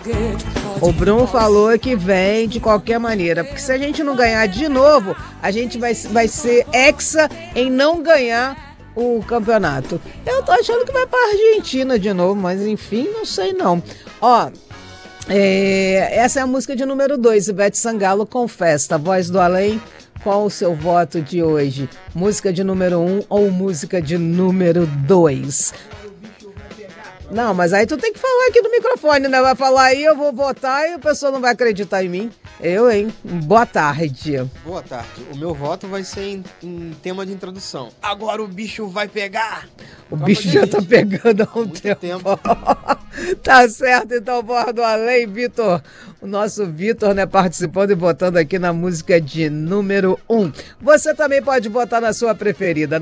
O Bruno falou que vem de qualquer maneira, porque se a gente não ganhar de novo, a gente vai ser hexa em não ganhar o campeonato. Eu tô achando que vai pra Argentina de novo, mas enfim, não sei não. Ó, essa é a música de número 2, Ivete Sangalo com Festa, Voz do Além. Qual o seu voto de hoje? Música de número 1 ou música de número 2? Não, mas aí tu tem que falar aqui no microfone, né? Vai falar aí, eu vou votar e a pessoa não vai acreditar em mim. Eu, hein? Boa tarde. Boa tarde. O meu voto vai ser em tema de introdução. Agora o bicho vai pegar. O bicho já tá pegando há um tempo. Tá certo, então, Voz do Além, Vitor. O nosso Vitor, né, participando e votando aqui na música de número 1. Você também pode votar na sua preferida,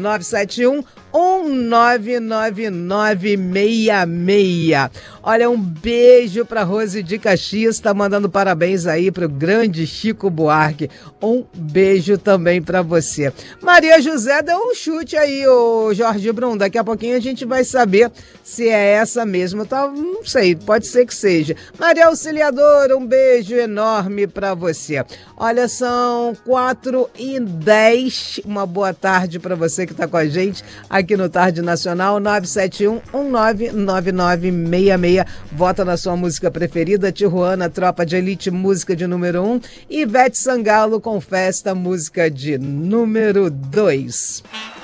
971-199966. Olha, um beijo pra Rose de Caxias, tá mandando parabéns aí pro grande Chico Buarque. Um beijo também pra você. Maria José deu um chute aí, ô Jorge Brum. Daqui a pouquinho a gente vai saber se é essa mesmo. Tá, não sei, pode ser que seja. Maria Auxiliadora, um beijo enorme pra você. Olha, são 4h10. Uma boa tarde pra você que tá com a gente aqui no Tarde Nacional, 971-199966. Vota na sua música preferida. Tijuana, Tropa de Elite, música de número 1. Ivete Sangalo com Festa, música de número 2.